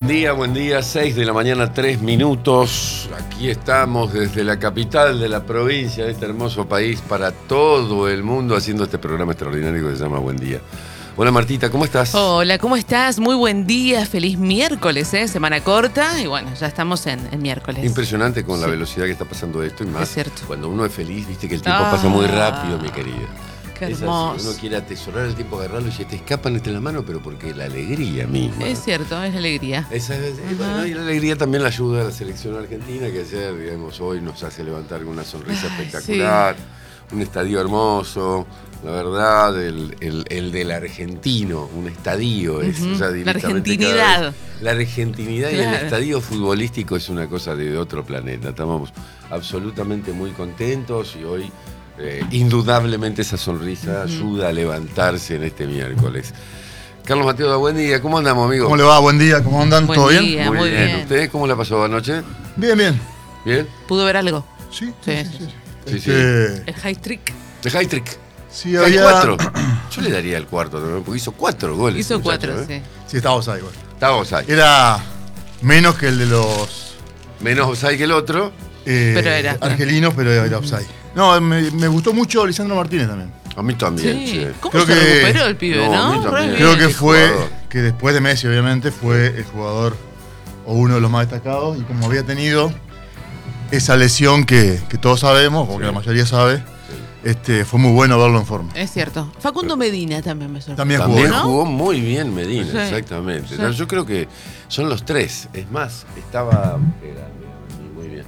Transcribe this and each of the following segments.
buen día, 6 de la mañana, 3 minutos. Aquí estamos desde la capital de la provincia de este hermoso país para todo el mundo haciendo este programa extraordinario que se llama Buen Día. Hola Martita, ¿cómo estás? Hola, ¿cómo estás? Muy buen día, feliz miércoles, semana corta y bueno, ya estamos en miércoles. Impresionante con la velocidad que está pasando esto y más. Es cierto. Cuando uno es feliz, viste que el tiempo pasa muy rápido, mi querida. Qué es hermoso. así, uno quiere atesorar el tiempo, agarrarlo y se te escapan entre la mano, pero porque la alegría misma. Es cierto, es alegría. Bueno, y la alegría también la ayuda a la selección argentina, que ayer, digamos, hoy nos hace levantar una sonrisa espectacular, sí. Un estadio hermoso, la verdad, el del argentino, un estadio, es ya la argentinidad. La argentinidad, claro. Y el estadio futbolístico es una cosa de otro planeta. Estamos absolutamente muy contentos y hoy indudablemente esa sonrisa ayuda a levantarse en este miércoles. Carlos Mateo, buen día. ¿Cómo andamos, amigo? ¿Cómo le va? Buen día. ¿Cómo andan? Buen ¿Todo día, bien? Muy bien. ¿Usted cómo la pasó anoche? Bien, bien. ¿Bien? ¿Pudo ver algo? Sí. Sí. El hat-trick. El hat-trick. Sí, había 4. Yo le daría el cuarto también, porque hizo 4 goles. Hizo 4, sí. Sí, estaba offside igual. Estaba offside. Era menos que el de los... Menos offside que el otro. Pero era argelinos, pero era offside. No, me gustó mucho Lisandro Martínez también. A mí también, sí. ¿Cómo creo se recuperó el pibe, no? A mí también. Creo que fue, que después de Messi, obviamente, fue el jugador o uno de los más destacados. Y como había tenido esa lesión que todos sabemos, o que la mayoría sabe, fue muy bueno verlo en forma. Es cierto. Facundo Medina también me sorprendió. También ¿no? jugó muy bien Medina, sí. Exactamente. Sí. Yo creo que son los 3. Es más, estaba... Muy bien.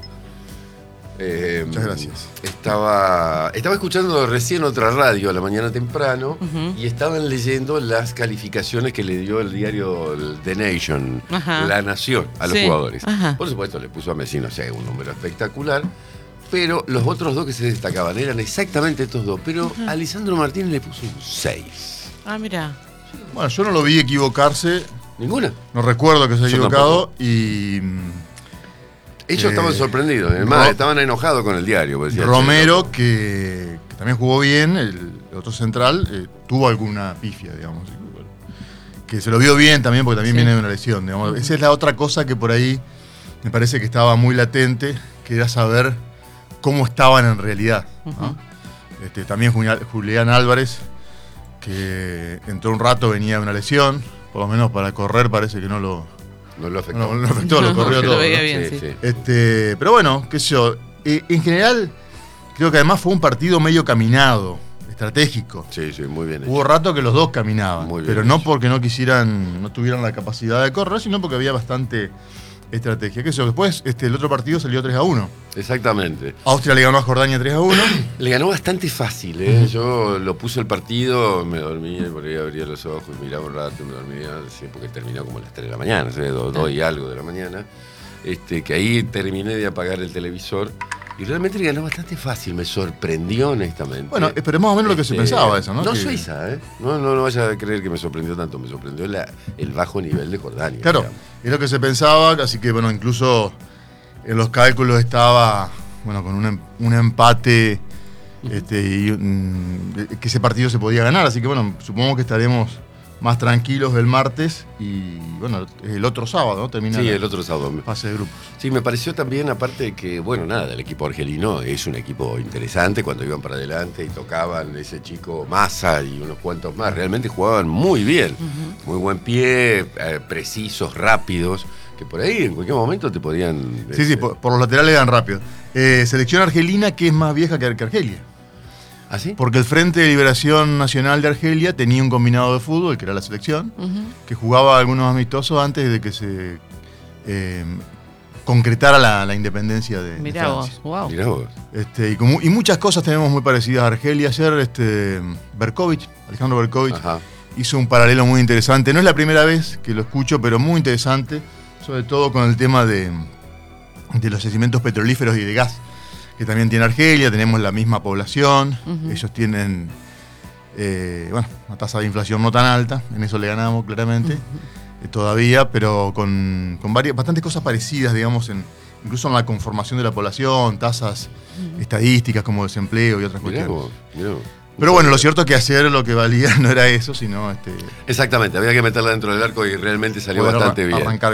Muchas gracias. Estaba escuchando recién otra radio a la mañana temprano y estaban leyendo las calificaciones que le dio el diario The Nation, La Nación, a los jugadores. Por supuesto, le puso a Messi, no sé, un número espectacular. Pero los otros 2 que se destacaban eran exactamente estos 2. Pero a Lisandro Martínez le puso un 6. Ah, mira. Bueno, yo no lo vi equivocarse. ¿Ninguna? No recuerdo que se haya equivocado. Tampoco. Y ellos estaban sorprendidos. Además, estaban enojados con el diario. Romero, que también jugó bien, el otro central, tuvo alguna pifia, digamos. Que se lo vio bien también, porque también viene de una lesión. Digamos. Esa es la otra cosa que por ahí me parece que estaba muy latente, que era saber cómo estaban en realidad. ¿No? También Julián Álvarez, que entró un rato, venía de una lesión, por lo menos para correr parece que no lo afectó. No lo afectó, lo corrió todo. Lo veía bien, sí. Pero bueno, qué sé yo. En general, creo que además fue un partido medio caminado, estratégico. Sí, muy bien hecho. Hubo rato que los dos caminaban, pero no porque no tuvieran la capacidad de correr, sino porque había bastante estrategia. ¿Qué sé yo? Después, el otro partido salió 3-1. Exactamente. Austria le ganó a Jordania 3-1. Le ganó bastante fácil, Yo lo puse el partido, me dormí, por ahí abría los ojos, miraba un rato, me dormía, porque terminó como a las 3 de la mañana, 2 y algo de la mañana. Que ahí terminé de apagar el televisor. Y realmente le ganó bastante fácil, me sorprendió honestamente. Bueno, pero es más o menos lo que se pensaba eso, ¿no? No Suiza, No vaya a creer que me sorprendió tanto, me sorprendió el bajo nivel de Jordania. Claro, digamos. Es lo que se pensaba, así que bueno, incluso en los cálculos estaba, bueno, con un empate que ese partido se podía ganar, así que bueno, supongo que estaremos más tranquilos el martes y bueno, el otro sábado, ¿no? Termina el otro sábado. Fase de grupos. Sí, me pareció también, aparte de que, bueno, nada, el equipo argelino es un equipo interesante cuando iban para adelante y tocaban ese chico Massa y unos cuantos más. Realmente jugaban muy bien, muy buen pie, precisos, rápidos, que por ahí en cualquier momento te podían... Sí, por los laterales eran rápidos. Selección argelina que es más vieja que Argelia. ¿Ah, sí? Porque el Frente de Liberación Nacional de Argelia tenía un combinado de fútbol, que era la selección, que jugaba algunos amistosos antes de que se concretara la independencia de Francia. Wow. Mirá vos. Y muchas cosas tenemos muy parecidas a Argelia. Ayer Alejandro Berkovich, hizo un paralelo muy interesante. No es la primera vez que lo escucho, pero muy interesante, sobre todo con el tema de los yacimientos petrolíferos y de gas, que también tiene Argelia. Tenemos la misma población, ellos tienen una tasa de inflación no tan alta, en eso le ganamos claramente todavía, pero con bastantes cosas parecidas, digamos, incluso en la conformación de la población, tasas estadísticas como desempleo y otras cuestiones. Mirá vos. Pero bueno, lo cierto es que ayer lo que valía no era eso, sino... Exactamente, había que meterla dentro del arco y realmente salió bastante bien. Arrancar bien.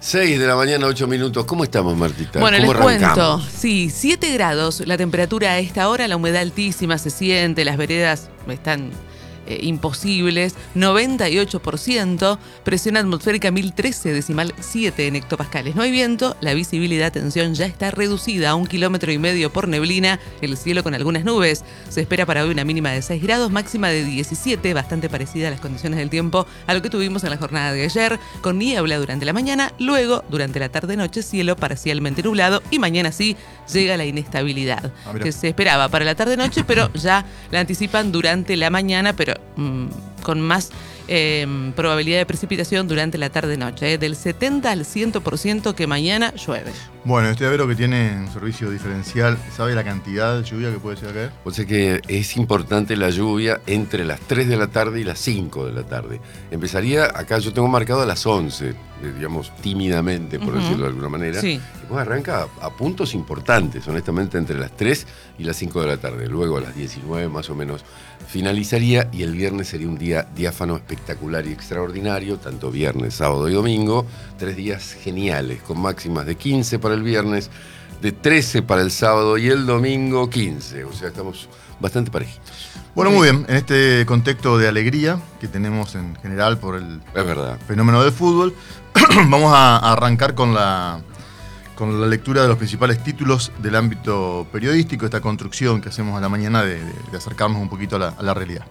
6 de la mañana, 8 minutos. ¿Cómo estamos, Martita? Bueno, ¿Cómo les arrancamos? cuento. Sí, 7 grados la temperatura a esta hora, la humedad altísima se siente, las veredas están imposibles, 98%, presión atmosférica 1013,7 en hectopascales. No hay viento, la visibilidad, atención, ya está reducida a 1,5 kilómetros por neblina, el cielo con algunas nubes. Se espera para hoy una mínima de 6 grados, máxima de 17, bastante parecida a las condiciones del tiempo a lo que tuvimos en la jornada de ayer, con niebla durante la mañana, luego durante la tarde-noche cielo parcialmente nublado y mañana sí llega la inestabilidad que se esperaba para la tarde-noche, pero ya la anticipan durante la mañana, pero con más probabilidad de precipitación durante la tarde-noche, del 70 al 100% que mañana llueve. Bueno, este Avero que tiene un servicio diferencial, ¿sabe la cantidad de lluvia que puede llegar a caer? O sea que es importante la lluvia entre las 3 de la tarde y las 5 de la tarde. Empezaría, acá yo tengo marcado a las 11, digamos tímidamente, por decirlo de alguna manera. Sí. Y pues arranca a puntos importantes, honestamente, entre las 3 y las 5 de la tarde. Luego a las 19 más o menos finalizaría y el viernes sería un día diáfano, espectacular y extraordinario, tanto viernes, sábado y domingo. 3 días geniales, con máximas de 15 para el viernes, de 13 para el sábado y el domingo 15. O sea, estamos bastante parejitos. Bueno, muy bien. En este contexto de alegría que tenemos en general por el fenómeno del fútbol, vamos a arrancar con la lectura de los principales títulos del ámbito periodístico, esta construcción que hacemos a la mañana de acercarnos un poquito a la realidad.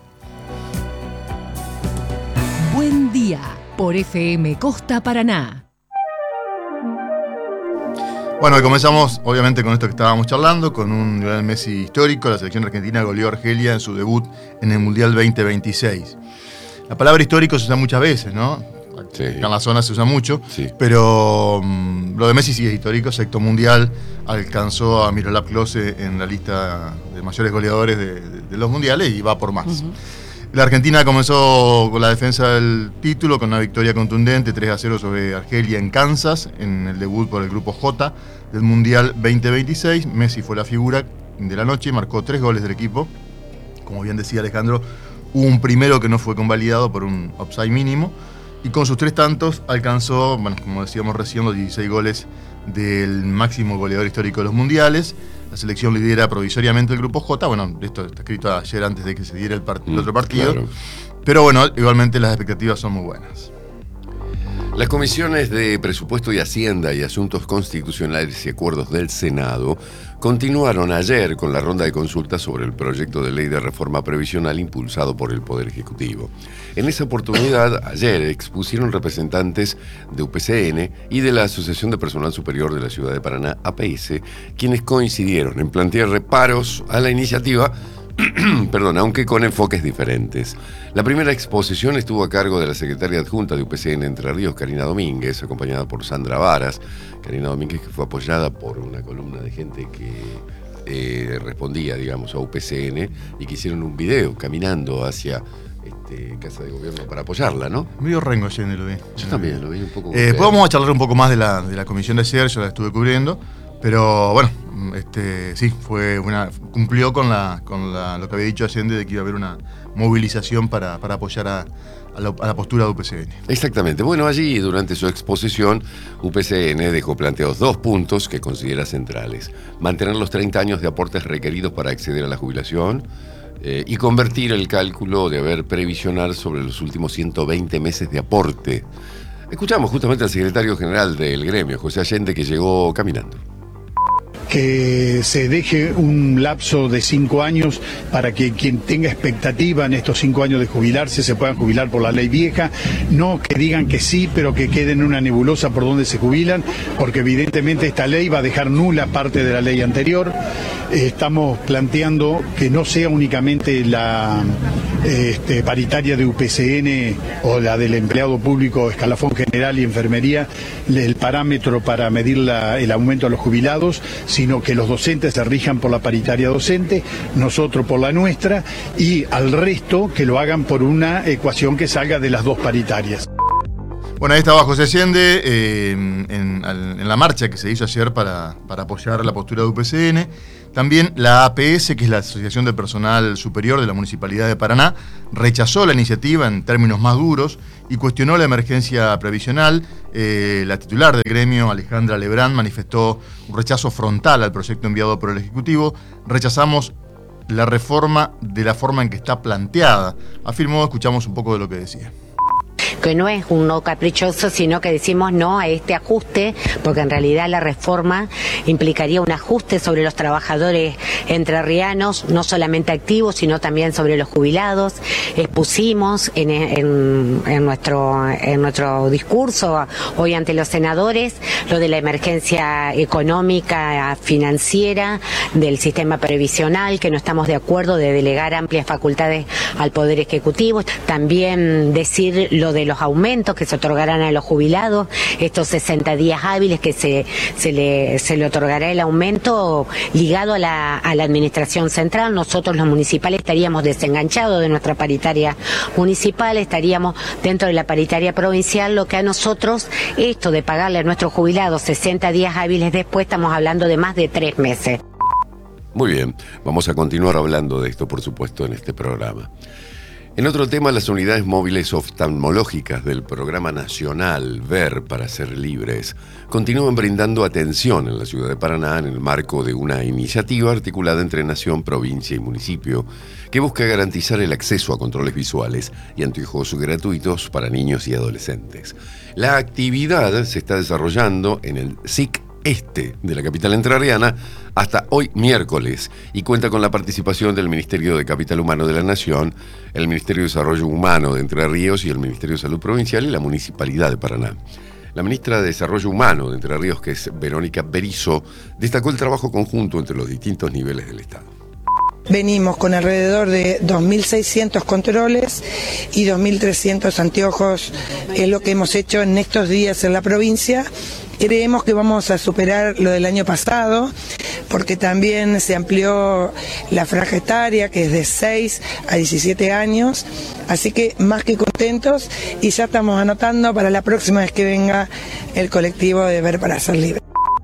Buen día por FM Costa Paraná. Bueno, y comenzamos obviamente con esto que estábamos charlando, con un Lionel Messi histórico. La selección argentina goleó a Argelia en su debut en el Mundial 2026. La palabra histórico se usa muchas veces, ¿no? Sí. Acá en la zona se usa mucho, sí. Pero lo de Messi sí es histórico. Sexto mundial, alcanzó a Miroslav Klose en la lista de mayores goleadores de los mundiales y va por más. La Argentina comenzó con la defensa del título con una victoria contundente 3-0 sobre Argelia en Kansas en el debut por el grupo J del Mundial 2026. Messi fue la figura de la noche, marcó 3 goles del equipo. Como bien decía Alejandro, hubo un primero que no fue convalidado por un offside mínimo. Y con sus 3 tantos alcanzó, bueno, como decíamos recién, los 16 goles del máximo goleador histórico de los mundiales. La selección lidera provisoriamente el grupo J. Bueno, esto está escrito ayer antes de que se diera el otro partido. Claro. Pero bueno, igualmente las expectativas son muy buenas. Las comisiones de Presupuesto y Hacienda y Asuntos Constitucionales y Acuerdos del Senado continuaron ayer con la ronda de consultas sobre el proyecto de ley de reforma previsional impulsado por el Poder Ejecutivo. En esa oportunidad, ayer expusieron representantes de UPCN y de la Asociación de Personal Superior de la Ciudad de Paraná, APS, quienes coincidieron en plantear reparos a la iniciativa, aunque con enfoques diferentes. La primera exposición estuvo a cargo de la secretaria adjunta de UPCN Entre Ríos, Karina Domínguez, acompañada por Sandra Varas. Karina Domínguez, que fue apoyada por una columna de gente que respondía, digamos, a UPCN y que hicieron un video caminando hacia Casa de Gobierno para apoyarla, ¿no? Medio rengo ayer lo vi. Yo también lo vi un poco. Después vamos a charlar un poco más de la comisión de ayer, yo la estuve cubriendo. Pero bueno, sí, cumplió con lo que había dicho Allende de que iba a haber una movilización para apoyar a la postura de UPCN. Exactamente. Bueno, allí durante su exposición, UPCN dejó planteados 2 puntos que considera centrales. Mantener los 30 años de aportes requeridos para acceder a la jubilación y convertir el cálculo de haber previsional sobre los últimos 120 meses de aporte. Escuchamos justamente al secretario general del gremio, José Allende, que llegó caminando. Que se deje un lapso de 5 años para que quien tenga expectativa en estos 5 años de jubilarse se puedan jubilar por la ley vieja, no que digan que sí, pero que queden en una nebulosa por donde se jubilan, porque evidentemente esta ley va a dejar nula parte de la ley anterior. Estamos planteando que no sea únicamente la paritaria de UPCN o la del empleado público, escalafón general y enfermería, el parámetro para medir el aumento de los jubilados, sino que los docentes se rijan por la paritaria docente, nosotros por la nuestra, y al resto que lo hagan por una ecuación que salga de las 2 paritarias. Bueno, ahí estaba José Allende en la marcha que se hizo ayer para apoyar la postura de UPCN. También la APS, que es la Asociación de Personal Superior de la Municipalidad de Paraná, rechazó la iniciativa en términos más duros y cuestionó la emergencia previsional. La titular del gremio, Alejandra Lebrán, manifestó un rechazo frontal al proyecto enviado por el Ejecutivo. Rechazamos la reforma de la forma en que está planteada, afirmó. Escuchamos un poco de lo que decía. Que no es un no caprichoso, sino que decimos no a este ajuste, porque en realidad la reforma implicaría un ajuste sobre los trabajadores entrerrianos, no solamente activos, sino también sobre los jubilados. Expusimos en nuestro discurso hoy ante los senadores lo de la emergencia económica, financiera, del sistema previsional, que no estamos de acuerdo de delegar amplias facultades al Poder Ejecutivo. También decir lo de los aumentos que se otorgarán a los jubilados, estos 60 días hábiles que se le otorgará el aumento ligado a la administración central. Nosotros los municipales estaríamos desenganchados de nuestra paritaria municipal, estaríamos dentro de la paritaria provincial, lo que a nosotros, esto de pagarle a nuestros jubilados 60 días hábiles después, estamos hablando de más de 3 meses. Muy bien, vamos a continuar hablando de esto, por supuesto, en este programa. En otro tema, las unidades móviles oftalmológicas del Programa Nacional Ver para Ser Libres continúan brindando atención en la ciudad de Paraná en el marco de una iniciativa articulada entre Nación, provincia y municipio que busca garantizar el acceso a controles visuales y anteojos gratuitos para niños y adolescentes. La actividad se está desarrollando en el SIC Este de la capital entrerriana hasta hoy miércoles y cuenta con la participación del Ministerio de Capital Humano de la Nación, el Ministerio de Desarrollo Humano de Entre Ríos y el Ministerio de Salud Provincial y la Municipalidad de Paraná. La ministra de Desarrollo Humano de Entre Ríos, que es Verónica Berizo, destacó el trabajo conjunto entre los distintos niveles del Estado. Venimos con alrededor de 2.600 controles y 2.300 anteojos, es lo que hemos hecho en estos días en la provincia. Creemos que vamos a superar lo del año pasado, porque también se amplió la franja etaria, que es de 6 a 17 años, así que más que contentos, y ya estamos anotando para la próxima vez que venga el colectivo de Ver para Ser Libres.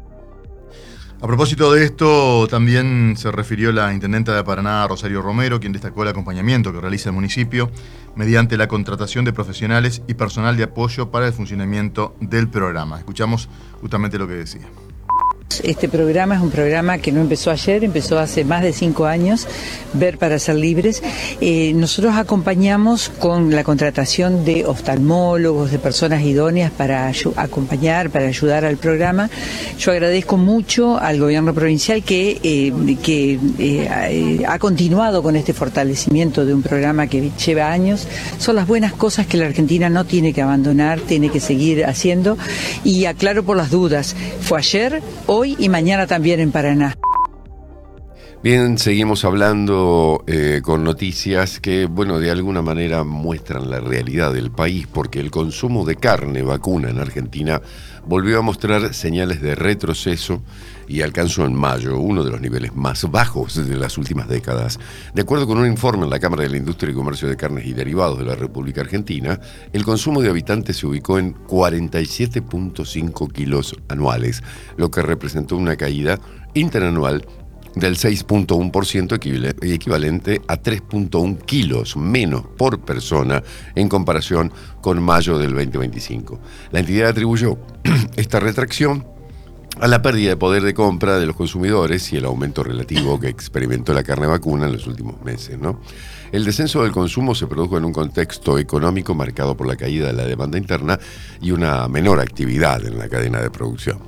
A propósito de esto, también se refirió la intendenta de Paraná, Rosario Romero, quien destacó el acompañamiento que realiza el municipio mediante la contratación de profesionales y personal de apoyo para el funcionamiento del programa. Escuchamos justamente lo que decía. Este programa es un programa que no empezó ayer, empezó hace más de 5 años, Ver para Ser Libres. Nosotros acompañamos con la contratación de oftalmólogos, de personas idóneas para acompañar, para ayudar al programa. Yo agradezco mucho al gobierno provincial que ha continuado con este fortalecimiento de un programa que lleva años. Son las buenas cosas que la Argentina no tiene que abandonar, tiene que seguir haciendo. Y aclaro por las dudas, fue ayer, hoy y mañana también en Paraná. Bien, seguimos hablando con noticias que, bueno, de alguna manera muestran la realidad del país, porque el consumo de carne vacuna en Argentina volvió a mostrar señales de retroceso y alcanzó en mayo uno de los niveles más bajos de las últimas décadas. De acuerdo con un informe en la Cámara de la Industria y Comercio de Carnes y Derivados de la República Argentina, el consumo de habitantes se ubicó en 47.5 kilos anuales, lo que representó una caída interanual del 6.1%, equivalente a 3.1 kilos menos por persona en comparación con mayo del 2025. La entidad atribuyó esta retracción a la pérdida de poder de compra de los consumidores y el aumento relativo que experimentó la carne vacuna en los últimos meses, ¿no? El descenso del consumo se produjo en un contexto económico marcado por la caída de la demanda interna y una menor actividad en la cadena de producción.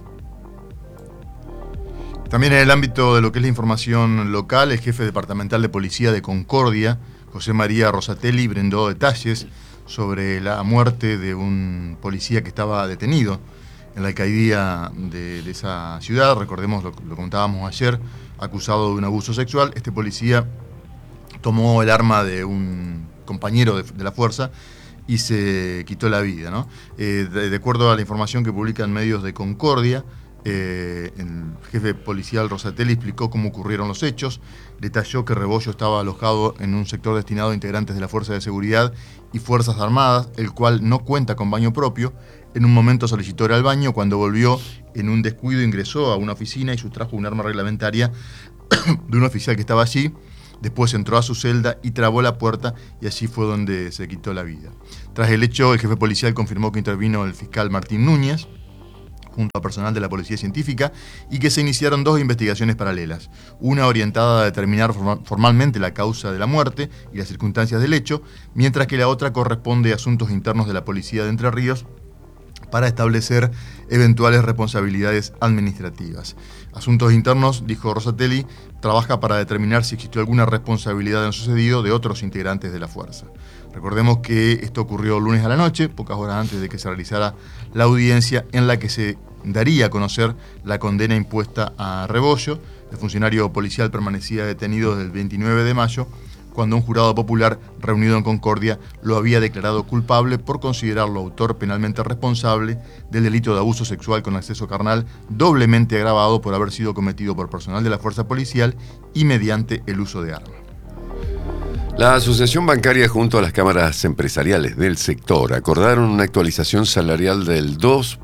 También en el ámbito de lo que es la información local, el jefe departamental de policía de Concordia, José María Rosatelli, brindó detalles sobre la muerte de un policía que estaba detenido en la alcaldía de esa ciudad. Recordemos, lo contábamos ayer, acusado de un abuso sexual. Este policía tomó el arma de un compañero de la fuerza y se quitó la vida, ¿no? De acuerdo a la información que publican medios de Concordia, el jefe policial Rosatelli explicó cómo ocurrieron los hechos, detalló que Rebollo estaba alojado en un sector destinado a integrantes de la Fuerza de Seguridad y Fuerzas Armadas, el cual no cuenta con baño propio. En un momento solicitó ir al baño, cuando volvió, en un descuido ingresó a una oficina y sustrajo un arma reglamentaria de un oficial que estaba allí. Después entró a su celda y trabó la puerta, y allí fue donde se quitó la vida. Tras el hecho, el jefe policial confirmó que intervino el fiscal Martín Núñez junto a personal de la Policía Científica, y que se iniciaron 2 investigaciones paralelas, una orientada a determinar formalmente la causa de la muerte y las circunstancias del hecho, mientras que la otra corresponde a asuntos internos de la Policía de Entre Ríos para establecer eventuales responsabilidades administrativas. Asuntos Internos, dijo Rosatelli, trabaja para determinar si existió alguna responsabilidad en lo sucedido de otros integrantes de la fuerza. Recordemos que esto ocurrió lunes a la noche, pocas horas antes de que se realizara la audiencia en la que se daría a conocer la condena impuesta a Rebollo. El funcionario policial permanecía detenido desde el 29 de mayo, cuando un jurado popular reunido en Concordia lo había declarado culpable por considerarlo autor penalmente responsable del delito de abuso sexual con acceso carnal, doblemente agravado por haber sido cometido por personal de la fuerza policial y mediante el uso de arma. La Asociación Bancaria junto a las cámaras empresariales del sector acordaron una actualización salarial del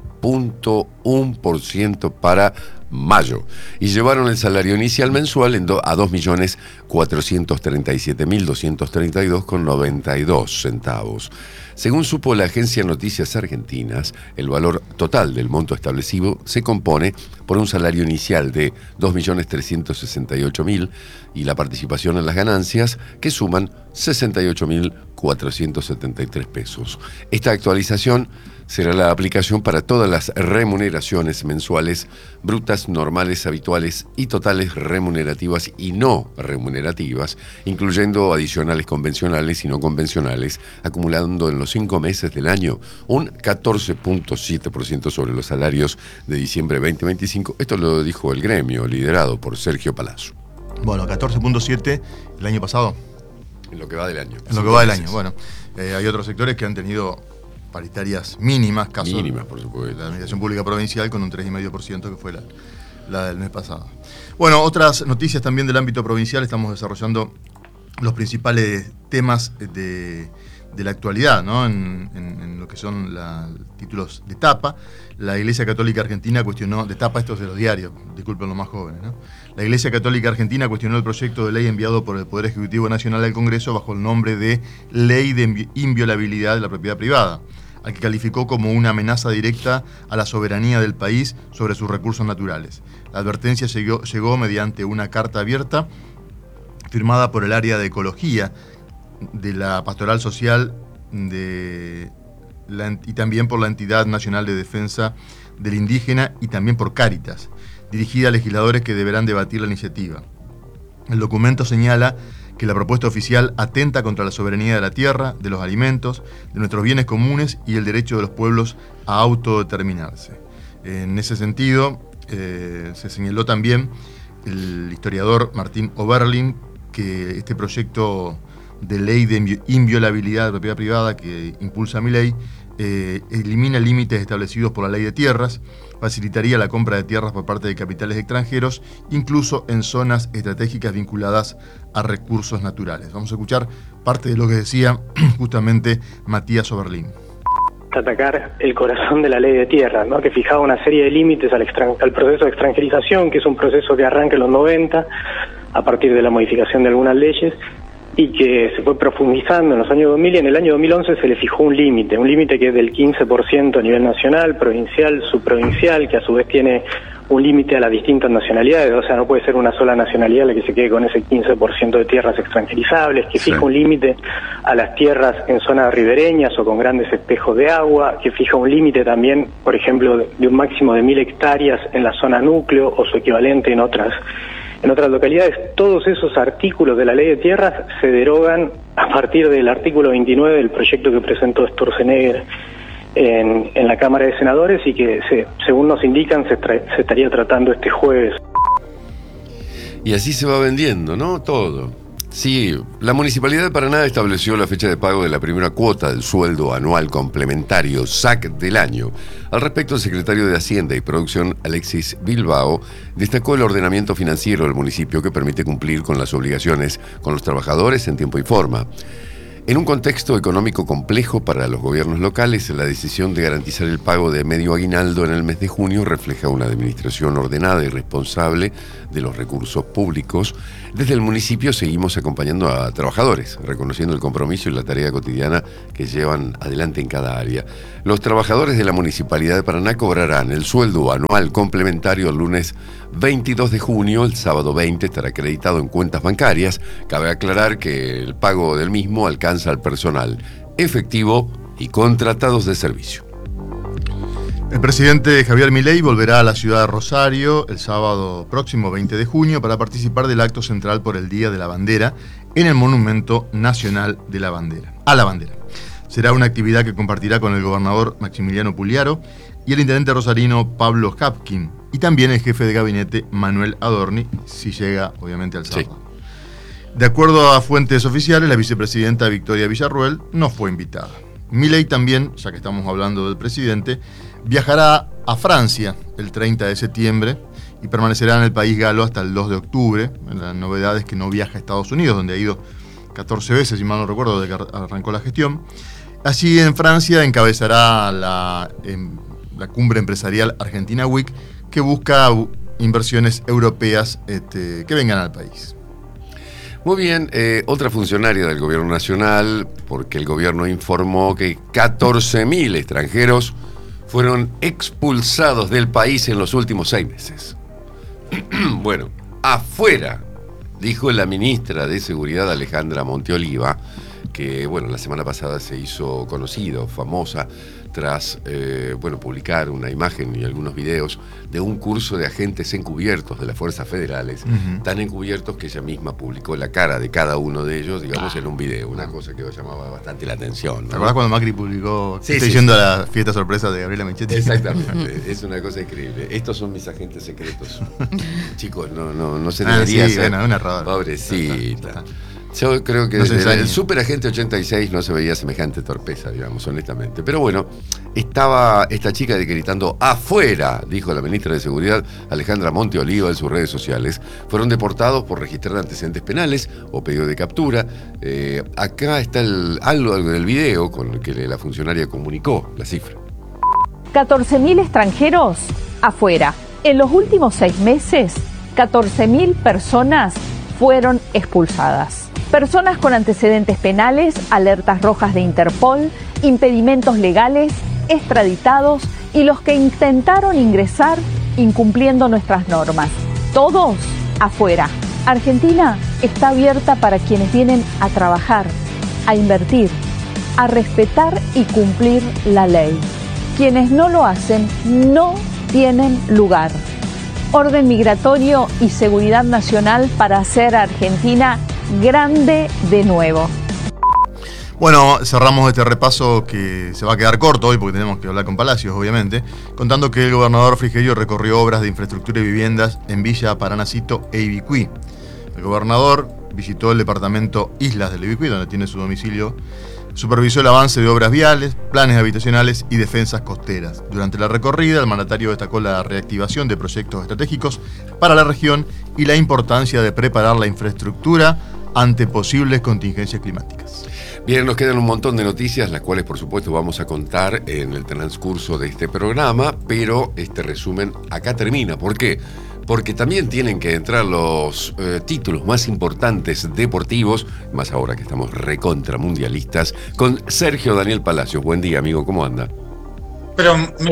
2.1% para mayo y llevaron el salario inicial mensual a 2.437.232,92 centavos. Según supo la agencia Noticias Argentinas, el valor total del monto establecido se compone por un salario inicial de 2.368.000 y la participación en las ganancias, que suman 68.473 pesos. Esta actualización será la aplicación para todas las remuneraciones mensuales, brutas, normales, habituales y totales remunerativas y no remunerativas, incluyendo adicionales convencionales y no convencionales, acumulando en los 5 meses del año un 14.7% sobre los salarios de diciembre 2025. Esto lo dijo el gremio, liderado por Sergio Palazzo. Bueno, 14.7 el año pasado. En lo que va del año. En lo que va del año, bueno. Hay otros sectores que han tenido paritarias mínimas, caso mínimas, por supuesto. La Administración Pública Provincial con un 3,5% que fue la del mes pasado. Bueno, otras noticias también del ámbito provincial. Estamos desarrollando los principales temas de la actualidad, ¿no? En lo que son títulos de tapa. La Iglesia Católica Argentina cuestionó, de tapa estos de los diarios, disculpen los más jóvenes, ¿no? La Iglesia Católica Argentina cuestionó el proyecto de ley enviado por el Poder Ejecutivo Nacional al Congreso bajo el nombre de Ley de Inviolabilidad de la Propiedad Privada, al que calificó como una amenaza directa a la soberanía del país sobre sus recursos naturales. La advertencia llegó mediante una carta abierta firmada por el área de ecología de la Pastoral Social y también por la Entidad Nacional de Defensa del Indígena y también por Cáritas, dirigida a legisladores que deberán debatir la iniciativa. El documento señala que la propuesta oficial atenta contra la soberanía de la tierra, de los alimentos, de nuestros bienes comunes y el derecho de los pueblos a autodeterminarse. En ese sentido, se señaló también el historiador Martín Oberlin que este proyecto de ley de inviolabilidad de propiedad privada que impulsa Milei elimina límites establecidos por la ley de tierras, facilitaría la compra de tierras por parte de capitales extranjeros, incluso en zonas estratégicas vinculadas a recursos naturales. Vamos a escuchar parte de lo que decía justamente Matías Oberlin. Atacar el corazón de la ley de tierras, ¿no? Que fijaba una serie de límites al proceso de extranjerización, que es un proceso que arranca en los 90 a partir de la modificación de algunas leyes, y que se fue profundizando en los años 2000, y en el año 2011 se le fijó un límite que es del 15% a nivel nacional, provincial, subprovincial, que a su vez tiene un límite a las distintas nacionalidades, o sea, no puede ser una sola nacionalidad la que se quede con ese 15% de tierras extranjerizables, que fija un límite a las tierras en zonas ribereñas o con grandes espejos de agua, que fija un límite también, por ejemplo, de un máximo de 1.000 hectáreas en la zona núcleo o su equivalente en otras localidades. Todos esos artículos de la ley de tierras se derogan a partir del artículo 29 del proyecto que presentó Sturzenegger en la Cámara de Senadores y que, según nos indican, se estaría tratando este jueves. Y así se va vendiendo, ¿no? Todo. Sí, la Municipalidad de Paraná estableció la fecha de pago de la primera cuota del sueldo anual complementario SAC del año. Al respecto, el secretario de Hacienda y Producción, Alexis Bilbao, destacó el ordenamiento financiero del municipio que permite cumplir con las obligaciones con los trabajadores en tiempo y forma. En un contexto económico complejo para los gobiernos locales, la decisión de garantizar el pago de medio aguinaldo en el mes de junio refleja una administración ordenada y responsable de los recursos públicos. Desde el municipio seguimos acompañando a trabajadores, reconociendo el compromiso y la tarea cotidiana que llevan adelante en cada área. Los trabajadores de la Municipalidad de Paraná cobrarán el sueldo anual complementario el lunes 22 de junio, el sábado 20 estará acreditado en cuentas bancarias. Cabe aclarar que el pago del mismo alcanza al personal efectivo y contratados de servicio. El presidente Javier Milei volverá a la ciudad de Rosario el sábado próximo 20 de junio para participar del acto central por el Día de la Bandera en el Monumento Nacional de la Bandera, a la Bandera. Será una actividad que compartirá con el gobernador Maximiliano Pugliaro y el intendente rosarino Pablo Hapkin, y también el jefe de gabinete Manuel Adorni, si llega obviamente al sábado. Sí. De acuerdo a fuentes oficiales, la vicepresidenta Victoria Villarruel no fue invitada. Milei también, ya que estamos hablando del presidente, viajará a Francia el 30 de septiembre y permanecerá en el país galo hasta el 2 de octubre. La novedad es que no viaja a Estados Unidos, donde ha ido 14 veces, si mal no recuerdo, desde que arrancó la gestión. Así, en Francia encabezará la cumbre empresarial Argentina Week, que busca inversiones europeas que vengan al país. Muy bien, otra funcionaria del gobierno nacional, porque el gobierno informó que 14.000 extranjeros fueron expulsados del país en los últimos 6 meses. Bueno, afuera, dijo la ministra de Seguridad Alejandra Monteoliva, que bueno, la semana pasada se hizo conocida o famosa tras publicar una imagen y algunos videos de un curso de agentes encubiertos de las fuerzas federales, tan encubiertos que ella misma publicó la cara de cada uno de ellos, digamos, en un video, una cosa que llamaba bastante la atención, ¿no? ¿Te acordás cuando Macri publicó estoy yendo a la fiesta sorpresa de Gabriela Michetti? Exactamente, es una cosa increíble. Estos son mis agentes secretos. Chicos, no se debería hacer. Bueno, un error. Pobrecita. Yo creo que desde el Superagente 86 no se veía semejante torpeza, digamos, honestamente. Pero bueno, estaba esta chica gritando afuera, dijo la ministra de Seguridad Alejandra Monteoliva en sus redes sociales. Fueron deportados por registrar antecedentes penales o pedido de captura. Acá está algo del video con el que la funcionaria comunicó la cifra. 14.000 extranjeros afuera. En los últimos 6 meses, 14.000 personas fueron expulsadas. Personas con antecedentes penales, alertas rojas de Interpol, impedimentos legales, extraditados y los que intentaron ingresar incumpliendo nuestras normas. Todos afuera. Argentina está abierta para quienes vienen a trabajar, a invertir, a respetar y cumplir la ley. Quienes no lo hacen no tienen lugar. Orden migratorio y seguridad nacional para hacer a Argentina grande de nuevo. Bueno, cerramos este repaso que se va a quedar corto hoy porque tenemos que hablar con Palacios, obviamente, contando que el gobernador Frigerio recorrió obras de infraestructura y viviendas en Villa Paranacito e Ibicuí. El gobernador visitó el departamento Islas del Ibicuí, donde tiene su domicilio, supervisó el avance de obras viales, planes habitacionales y defensas costeras. Durante la recorrida, el mandatario destacó la reactivación de proyectos estratégicos para la región y la importancia de preparar la infraestructura ante posibles contingencias climáticas. Bien, nos quedan un montón de noticias, las cuales por supuesto vamos a contar en el transcurso de este programa, pero este resumen acá termina. ¿Por qué? Porque también tienen que entrar los títulos más importantes deportivos, más ahora que estamos recontra mundialistas, con Sergio Daniel Palacios. Buen día, amigo, ¿cómo anda? Pero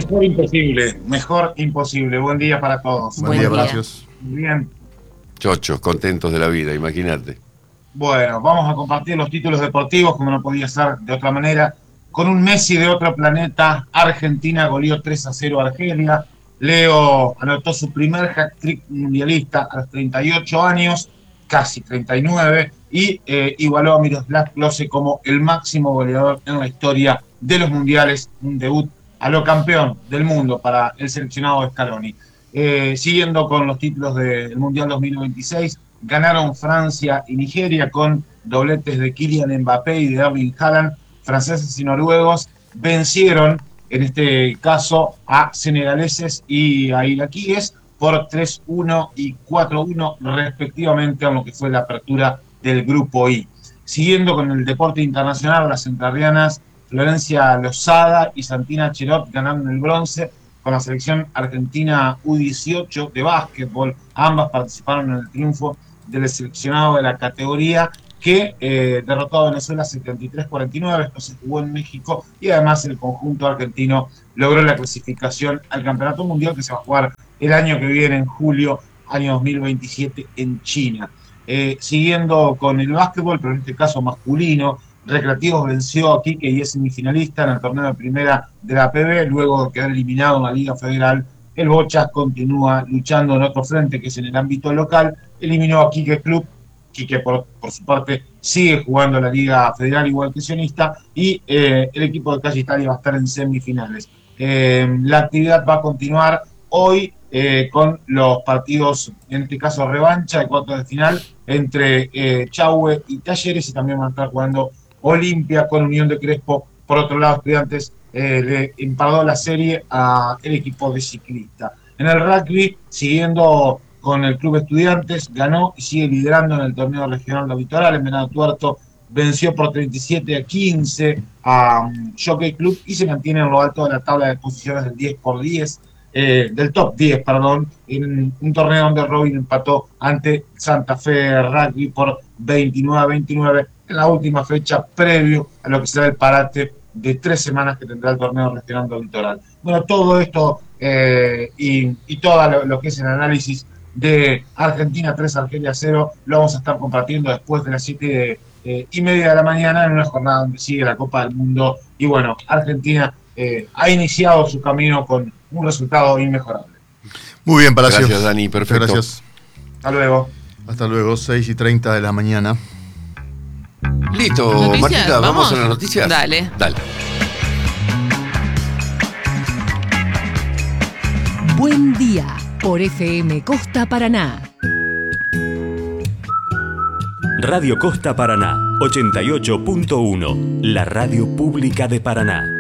mejor imposible. Buen día para todos. Buen día, Palacios. Bien. Chochos, contentos de la vida, imagínate. Bueno, vamos a compartir los títulos deportivos, como no podía ser de otra manera. Con un Messi de otro planeta, Argentina goleó 3-0 a Argelia. Leo anotó su primer hat-trick mundialista a los 38 años, casi 39, y igualó a Miroslav Klose como el máximo goleador en la historia de los mundiales, un debut a lo campeón del mundo para el seleccionado de Scaloni. Siguiendo con los títulos del Mundial 2026, ganaron Francia y Nigeria con dobletes de Kylian Mbappé y de Erling Haaland. Franceses y noruegos vencieron, en este caso, a senegaleses y a iraquíes por 3-1 y 4-1 respectivamente, en lo que fue la apertura del Grupo I. Siguiendo con el deporte internacional, las entrerrianas Florencia Lozada y Santina Cherot ganaron el bronce con la selección argentina U18 de básquetbol. Ambas participaron en el triunfo del seleccionado de la categoría, que derrotó a Venezuela 73-49, esto se jugó en México, y además el conjunto argentino logró la clasificación al Campeonato Mundial que se va a jugar el año que viene, en julio, año 2027, en China. Siguiendo con el básquetbol, pero en este caso masculino, Recreativos venció a Quique y es semifinalista en el torneo de primera de la PB, luego de quedar eliminado en la Liga Federal. El Bochas continúa luchando en otro frente, que es en el ámbito local, eliminó a Quique Club. Quique, por su parte, sigue jugando la Liga Federal igual que Sionista, y el equipo de Calle Italia va a estar en semifinales. La actividad va a continuar hoy con los partidos, en este caso revancha de cuartos de final, entre Chahue y Talleres, y también van a estar jugando Olimpia con Unión de Crespo. Por otro lado, Estudiantes le empardó la serie al equipo de Ciclista. En el rugby, siguiendo con el Club Estudiantes, ganó y sigue liderando en el torneo regional de Litoral. En Venado Tuerto venció por 37-15 a Jockey Club y se mantiene en lo alto de la tabla de posiciones del 10x10, del top 10, perdón, en un torneo donde Robin empató ante Santa Fe Rugby por 29-29 en la última fecha, previo a lo que será el parate de 3 semanas que tendrá el torneo regional del Litoral. Bueno, todo esto y todo lo que es el análisis de Argentina 3, Argelia 0, lo vamos a estar compartiendo después de las 7:30 de la mañana, en una jornada donde sigue la Copa del Mundo. Y bueno, Argentina ha iniciado su camino con un resultado inmejorable. Muy bien, Palacios. Gracias, Dani, perfecto. Gracias. Hasta luego. Hasta luego, 6:30 de la mañana. Listo, ¿Noticias? Martita, ¿vamos a las noticias? Dale. Buen día por FM Costa Paraná. Radio Costa Paraná, 88.1, la radio pública de Paraná.